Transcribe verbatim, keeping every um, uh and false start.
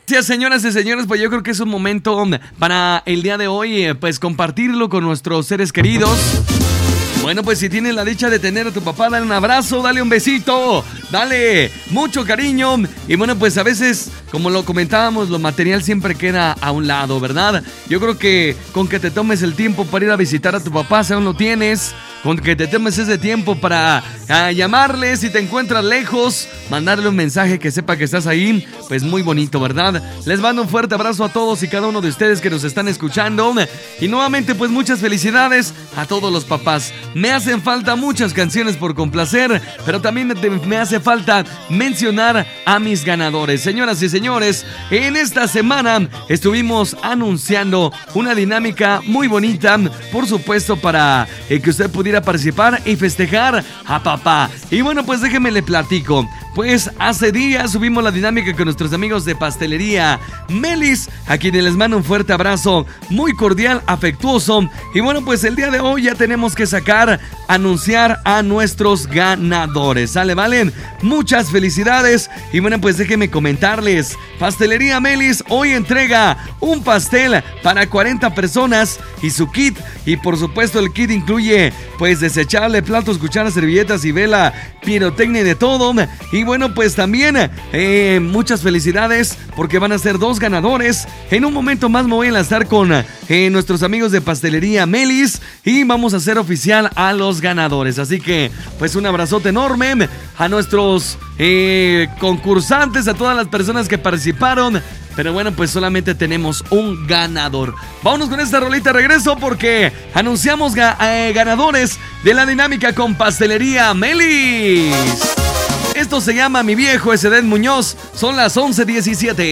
Gracias, señoras y señores, pues yo creo que es un momento para el día de hoy, pues compartirlo con nuestros seres queridos. Bueno, pues si tienes la dicha de tener a tu papá, dale un abrazo, dale un besito, dale mucho cariño. Y bueno, pues a veces, como lo comentábamos, lo material siempre queda a un lado, ¿verdad? Yo creo que con que te tomes el tiempo para ir a visitar a tu papá, si aún lo tienes, con que te tomes ese tiempo para a, llamarle si te encuentras lejos, mandarle un mensaje que sepa que estás ahí, pues muy bonito, ¿verdad? Les mando un fuerte abrazo a todos y cada uno de ustedes que nos están escuchando. Y nuevamente, pues muchas felicidades a todos los papás. Me hacen falta muchas canciones por complacer, pero también me, me hace falta mencionar a mis ganadores. Señoras y señores, en esta semana estuvimos anunciando una dinámica muy bonita, por supuesto, para eh, que usted pudiera participar y festejar a papá. Y bueno, pues déjeme le platico. Pues hace días subimos la dinámica con nuestros amigos de Pastelería Melis, a quienes les mando un fuerte abrazo muy cordial, afectuoso. Y bueno, pues el día de hoy ya tenemos que sacar, anunciar a nuestros ganadores. ¿Sale, vale? Muchas felicidades. Y bueno, pues déjenme comentarles, Pastelería Melis hoy entrega un pastel para cuarenta personas y su kit. Y por supuesto el kit incluye pues desechable, platos, cucharas, servilletas y vela, pirotecnia y de todo. Y bueno, pues también eh, muchas felicidades porque van a ser dos ganadores. En un momento más me voy a enlazar con eh, nuestros amigos de Pastelería Melis y vamos a hacer oficial a los ganadores. Así que pues un abrazote enorme a nuestros eh, concursantes, a todas las personas que participaron. Pero bueno, pues solamente tenemos un ganador. Vámonos con esta rolita de regreso porque anunciamos ga- eh, ganadores de la dinámica con Pastelería Melis. Esto se llama Mi Viejo, es Edén Muñoz. Son las once diecisiete.